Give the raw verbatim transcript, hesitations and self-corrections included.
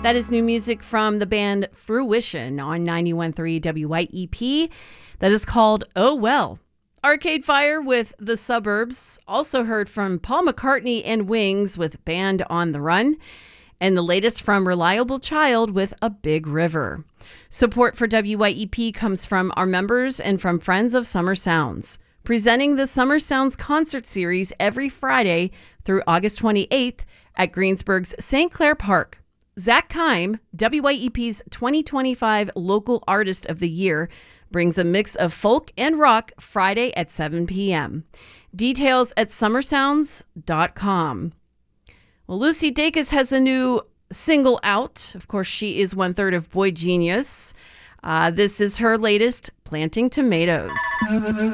That is new music from the band Fruition on ninety-one point three W Y E P. That is called Oh Well. Arcade Fire with The Suburbs. Also heard from Paul McCartney and Wings with Band on the Run. And the latest from Reliable Child with A Big River. Support for W Y E P comes from our members and from Friends of Summer Sounds. Presenting the Summer Sounds concert series every Friday through August twenty-eighth at Greensburg's Saint Clair Park. Zach Keim, W Y E P's twenty twenty-five Local Artist of the Year, brings a mix of folk and rock Friday at seven p.m. Details at summer sounds dot com. Well, Lucy Dacus has a new single out. Of course, she is one third of Boy Genius. Uh, this is her latest, Planting Tomatoes.